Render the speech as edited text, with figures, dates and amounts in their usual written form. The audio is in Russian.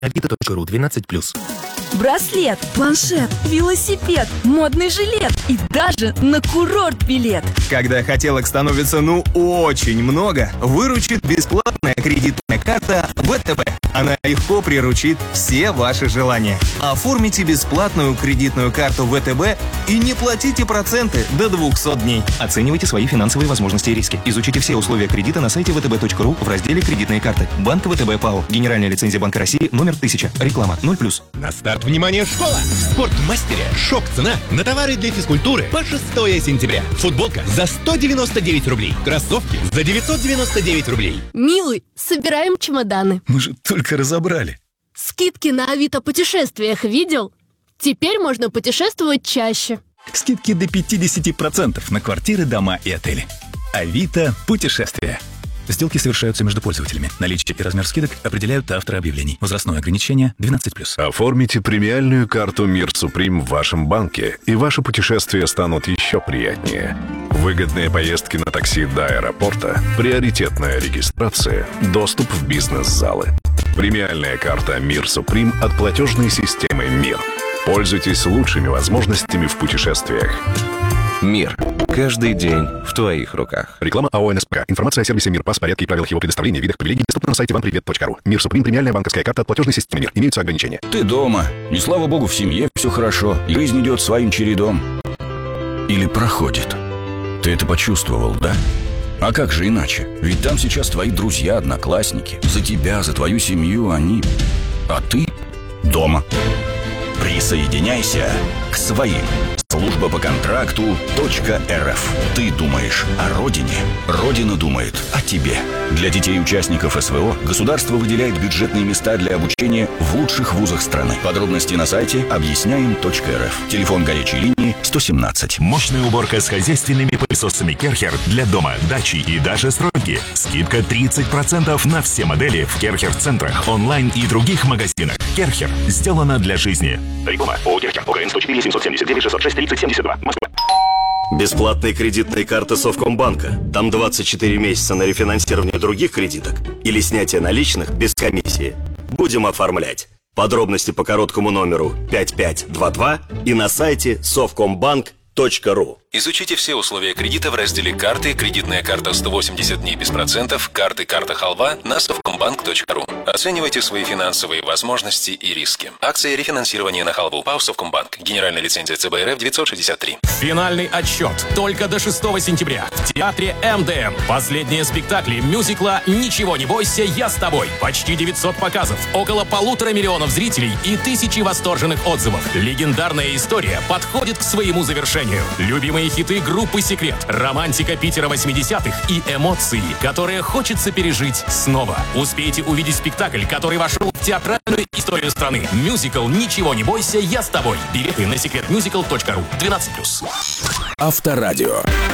Авито.ру 12+. Браслет, планшет, велосипед, модный жилет и даже на курорт билет. Когда хотелок становится очень много, выручит бесплатная кредитная карта ВТБ. Она легко приручит все ваши желания. Оформите бесплатную кредитную карту ВТБ и не платите проценты до 200 дней. Оценивайте свои финансовые возможности и риски. Изучите все условия кредита на сайте vtb.ru в разделе «Кредитные карты». Банк ВТБ ПАО. Генеральная лицензия Банка России номер 1000. Реклама 0+. На старт, внимание, школа! В Спортмастере шок-цена на товары для физкультуры по 6 сентября. Футболка за 199 рублей. Кроссовки за 999 рублей. Милый, собираем чемоданы. Мы же только разобрали. Скидки на Авито путешествиях видел? Теперь можно путешествовать чаще. Скидки до 50% на квартиры, дома и отели. Авито путешествия. Сделки совершаются между пользователями. Наличие и размер скидок определяют авторы объявлений. Возрастное ограничение 12+. Оформите премиальную карту «Мир Суприм» в вашем банке, и ваши путешествия станут еще приятнее. Выгодные поездки на такси до аэропорта, приоритетная регистрация, доступ в бизнес-залы. Премиальная карта «Мир Суприм» от платежной системы «Мир». Пользуйтесь лучшими возможностями в путешествиях. Мир. Каждый день в твоих руках. Реклама АО «НСПК». Информация о сервисе «Мир Пас», порядке и правилах его предоставления, видах привилегий доступна на сайте vanprivet.ru. «Мир Суприм» — премиальная банковская карта от платежной системы «Мир». Имеются ограничения. Ты дома, и слава богу, в семье все хорошо, и жизнь идет своим чередом. Или проходит. Ты это почувствовал, да? А как же иначе? Ведь там сейчас твои друзья, одноклассники. За тебя, за твою семью они... А ты дома. Присоединяйся к своим. Служба по контракту .рф. Ты думаешь о родине, родина думает о тебе. Для детей-участников СВО государство выделяет бюджетные места для обучения в лучших вузах страны. Подробности на сайте объясняем.рф. Телефон горячей линии 117. Мощная уборка с хозяйственными пылесосами Керхер для дома, дачи и даже стройки. Скидка 30% на все модели в Керхер-центрах, онлайн и других магазинах. Керхер. Сделано для жизни. Реклама. ООО Керхер. ОГРН 104 779 606 30 72. Москва. Бесплатные кредитные карты Совкомбанка. Там 24 месяца на рефинансирование других кредиток или снятие наличных без комиссии. Будем оформлять. Подробности по короткому номеру 5522 и на сайте совкомбанк.ру. Изучите все условия кредита в разделе «Карты», кредитная карта 180 дней без процентов, карты «Карта Халва» на совкомбанк.ру. Оценивайте свои финансовые возможности и риски. Акция рефинансирования на халву. ПАО «Совкомбанк». Генеральная лицензия ЦБ РФ 963. Финальный отсчет только до 6 сентября в театре МДМ. Последние спектакли мюзикла «Ничего не бойся, я с тобой». Почти 900 показов, около 1,5 миллиона зрителей и тысячи восторженных отзывов. Легендарная история подходит к своему завершению. Любимые хиты группы «Секрет», романтика Питера 80-х и эмоции, которые хочется пережить снова. Успейте увидеть спектакль, который вошел в театральную историю страны. Мюзикл «Ничего не бойся, я с тобой». Билеты на secretmusical.ru. 12+. Авторадио.